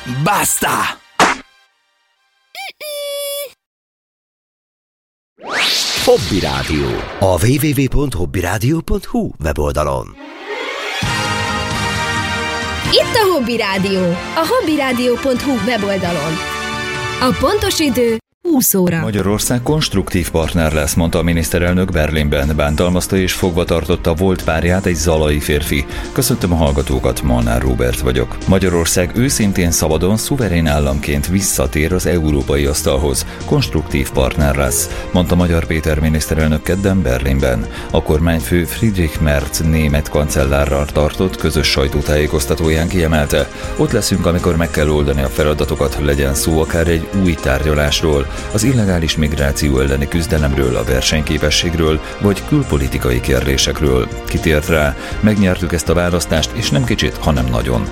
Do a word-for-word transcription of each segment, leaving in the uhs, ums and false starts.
Basta! Hobby Rádió. A double-u double-u double-u pont hobby rádió pont hu weboldalon. Itt a Hobby Rádió, a hobby rádió pont hu weboldalon. A pontos idő húsz óra. Magyarország konstruktív partner lesz, mondta a miniszterelnök Berlinben. Bántalmazta és fogva tartotta volt párját egy zalai férfi. Köszöntöm a hallgatókat, Molnár Róbert vagyok. Magyarország őszintén, szabadon, szuverén államként visszatér az európai asztalhoz. Konstruktív partner lesz, mondta Magyar Péter miniszterelnök kedden Berlinben. A kormányfő Friedrich Merz német kancellárral tartott közös sajtótájékoztatóján kiemelte: ott leszünk, amikor meg kell oldani a feladatokat, legyen szó akár egy új tárgyalásról, az illegális migráció elleni küzdelemről, a versenyképességről vagy külpolitikai kérdésekről. Kitért rá: megnyertük ezt a választást, és nem kicsit, hanem nagyon.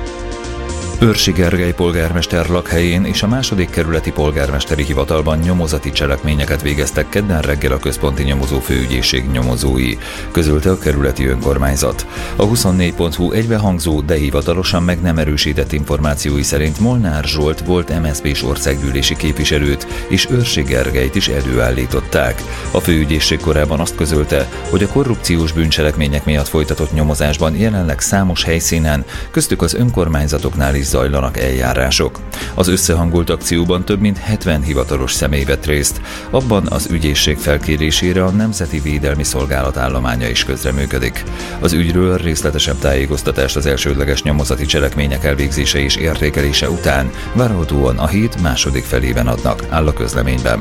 Őrsi Gergely polgármester lakhelyén és a második kerületi polgármesteri hivatalban nyomozati cselekményeket végeztek kedden reggel a központi nyomozó főügyészség nyomozói, közölte a kerületi önkormányzat. A huszonnégy pont hu egybehangzó, de hivatalosan meg nem erősített információi szerint Molnár Zsolt volt em es zé pés országgyűlési képviselőt és Őrsi Gergelyt is előállították. A főügyészség korábban azt közölte, hogy a korrupciós bűncselekmények miatt folytatott nyomozásban jelenleg számos helyszínen, köztük az önkormányzatoknál is zajlanak eljárások. Az összehangolt akcióban több mint hetven hivatalos személy vett részt. Abban az ügyészség felkérésére a Nemzeti Védelmi Szolgálat állománya is közreműködik. Az ügyről részletesebb tájékoztatást az elsődleges nyomozati cselekmények elvégzése és értékelése után várhatóan a hét második felében adnak, áll a közleményben.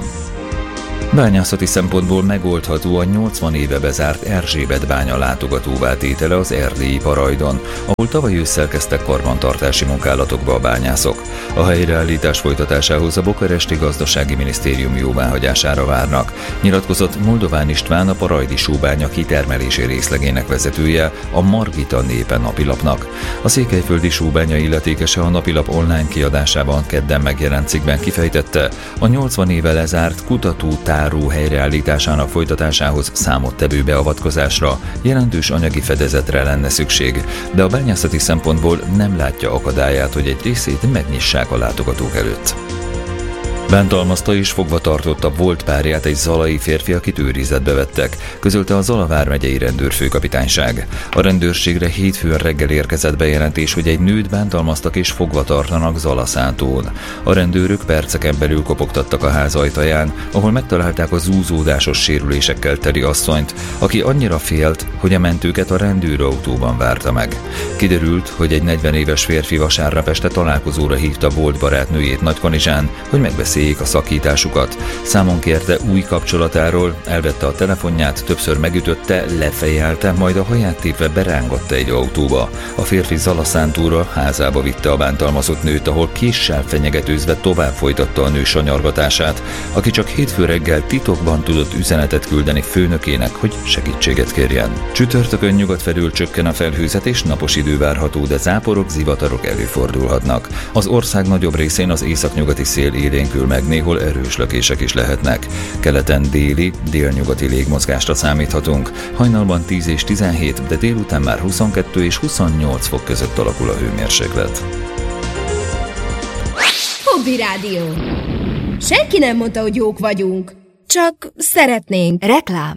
Bányászati szempontból megoldható a nyolcvan éve bezárt Erzsébet bánya látogatóvá tétele az erdélyi Parajdon, ahol tavaly ősszel kezdtek karbantartási munkálatokba a bányászok. A helyreállítás folytatásához a bukaresti gazdasági minisztérium jóváhagyására várnak, nyilatkozott Moldován István, a parajdi sóbánya kitermelési részlegének vezetője a Margita Népe napilapnak. A székelyföldi sóbánya illetékese a napilap online kiadásában kedden megjelent cikkben kifejtette: a nyolcvan éve lezárt kutató táró helyreállításának folytatásához számottevő beavatkozásra, jelentős anyagi fedezetre lenne szükség, de a bányászati szempontból nem látja akadályát, hogy egy részét megnyissák a látogatók előtt. Bántalmazta és fogva tartotta volt párját egy zalai férfi, akit őrizetbe vettek, közölte a Zala vármegyei rendőrfőkapitányság. A rendőrségre hétfőn reggel érkezett bejelentés, hogy egy nőt bántalmaztak és fogva tartanak Zalaszántón. A rendőrök perceken belül kopogtattak a ház ajtaján, ahol megtalálták a zúzódásos sérülésekkel teli asszonyt, aki annyira félt, hogy a mentőket a rendőrautóban várta meg. Kiderült, hogy egy negyven éves férfi vasárnap este találkozóra hívta volt barátnőjét Nagykanizsán, hogy megbeszéljék a szakításukat. Számon kérte új kapcsolatáról, elvette a telefonját, többször megütötte, lefejelte, majd a haját tépve berángatta egy autóba. A férfi Zalaszántúra házába vitte a bántalmazott nőt, ahol késsel fenyegetőzve tovább folytatta a nő sanyargatását, aki csak hétfő reggel titokban tudott üzenetet küldeni főnökének, hogy segítséget kérjen. Csütörtökön nyugat felül csökken a felhőzet és napos idő várható, de záporok, zivatarok előfordulhatnak. Az ország nagyobb részén az északnyugati szél élénkül meg, néhol erős lökések is lehetnek. Keleten déli, délnyugati légmozgásra számíthatunk. Hajnalban tíz és tizenhét, de délután már huszonkettő és huszonnyolc fok között alakul a hőmérséklet. Hobby Rádió. Senki nem mondta, hogy jók vagyunk. Csak szeretnénk. Reklám.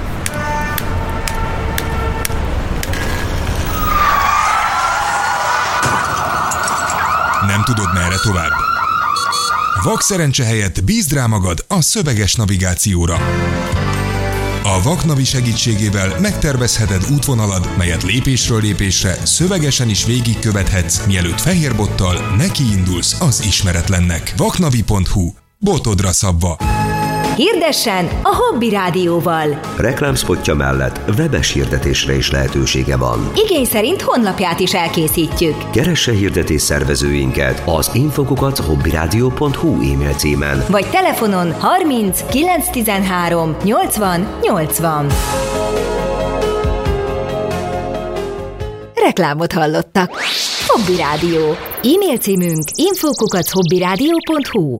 Nem tudod, merre tovább? Vakszerencse helyett bízd rá magad a szöveges navigációra. A Vaknavi segítségével megtervezheted útvonalad, melyet lépésről lépésre szövegesen is végigkövethetsz, mielőtt fehérbottal nekiindulsz az ismeretlennek. vaknavi pont hu. Botodra szabva. Hirdessen a Hobby Rádióval. Reklámszpotja mellett webes hirdetésre is lehetősége van. Igény szerint honlapját is elkészítjük. Keresse hirdetés szervezőinket az infokukat hobby rádió pont hu e-mail címen. Vagy telefonon harminc kilenc tizenhárom nyolcvan nyolcvan. Reklámot hallottak. Hobby Rádió. E-mail címünk infokukat hobby rádió pont hu.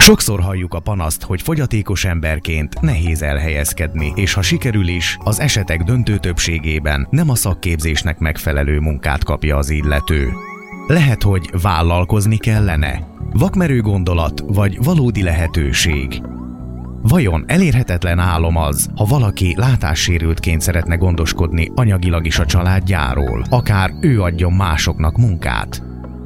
Sokszor halljuk a panaszt, hogy fogyatékos emberként nehéz elhelyezkedni, és ha sikerül is, az esetek döntő többségében nem a szakképzésnek megfelelő munkát kapja az illető. Lehet, hogy vállalkozni kellene? Vakmerő gondolat vagy valódi lehetőség? Vajon elérhetetlen álom az, ha valaki látássérültként szeretne gondoskodni anyagilag is a családjáról, akár ő adjon másoknak munkát?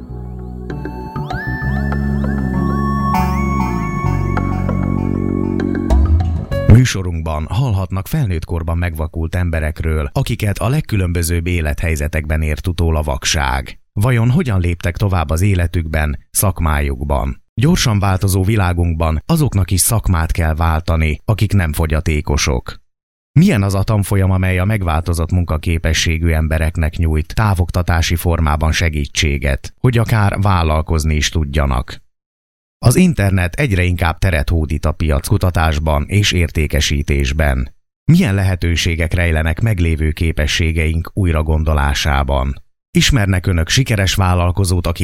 Műsorunkban hallhatnak felnőtt korban megvakult emberekről, akiket a legkülönbözőbb élethelyzetekben ért utól a vakság. Vajon hogyan léptek tovább az életükben, szakmájukban? Gyorsan változó világunkban azoknak is szakmát kell váltani, akik nem fogyatékosok. Milyen az a tanfolyam, amely a megváltozott munkaképességű embereknek nyújt távoktatási formában segítséget, hogy akár vállalkozni is tudjanak? Az internet egyre inkább teret hódít a piackutatásban és értékesítésben. Milyen lehetőségek rejlenek meglévő képességeink újragondolásában? Ismernek önök sikeres vállalkozót, aki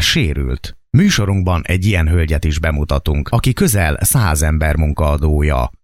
látássérült? Műsorunkban egy ilyen hölgyet is bemutatunk, aki közel száz ember munkaadója.